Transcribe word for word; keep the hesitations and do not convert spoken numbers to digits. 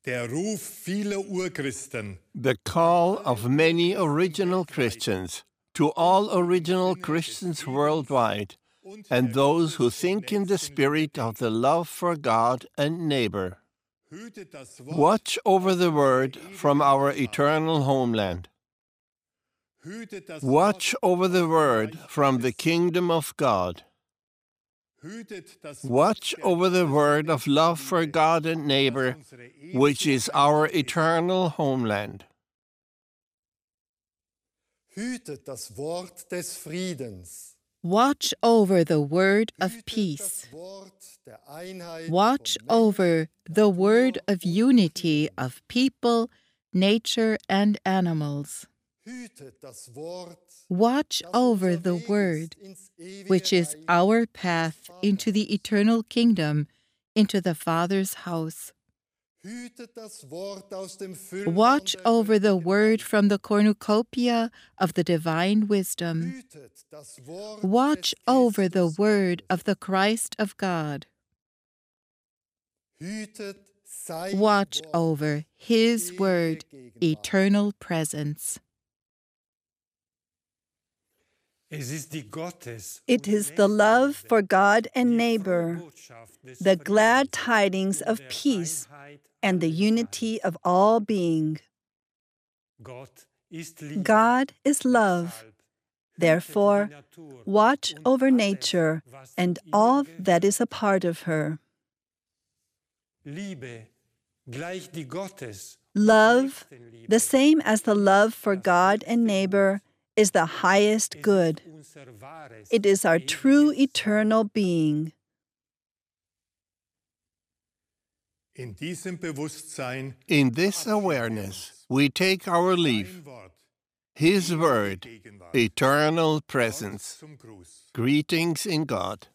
Der Ruf vieler Urchristen. The call of many original Christians to all original Christians worldwide, and those who think in the spirit of the love for God and neighbor. Watch over the word from our eternal homeland. Watch over the word from the kingdom of God. Watch over the word of love for God and neighbor, which is our eternal homeland. Hütet das Wort des Friedens. Watch over the word of peace. Watch over the word of unity of people, nature, and animals. Watch over the word, which is our path into the eternal kingdom, into the Father's house. Watch over the word from the cornucopia of the divine wisdom. Watch over the word of the Christ of God. Watch over His word, eternal presence. It is the love for God and neighbor, the glad tidings of peace and the unity of all being. God is love. Therefore, watch over nature and all that is a part of her. Love, the same as the love for God and neighbor, is the highest good. It is our true eternal being. In diesem Bewusstsein, In this awareness, we take our leave. His word, eternal presence. Greetings in God.